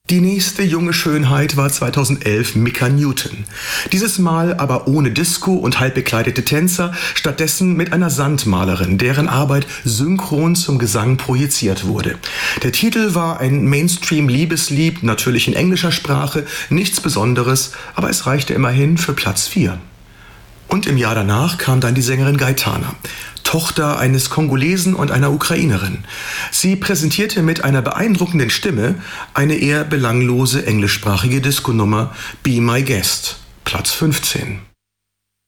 Die nächste junge Schönheit war 2011 Micah Newton. Dieses Mal aber ohne Disco und halbbekleidete Tänzer, stattdessen mit einer Sandmalerin, deren Arbeit synchron zum Gesang projiziert wurde. Der Titel war ein Mainstream-Liebeslied, natürlich in englischer Sprache, nichts Besonderes, aber es reichte immerhin für Platz 4. Und im Jahr danach kam dann die Sängerin Gaetana, Tochter eines Kongolesen und einer Ukrainerin. Sie präsentierte mit einer beeindruckenden Stimme eine eher belanglose englischsprachige Disco-Nummer Be My Guest, Platz 15.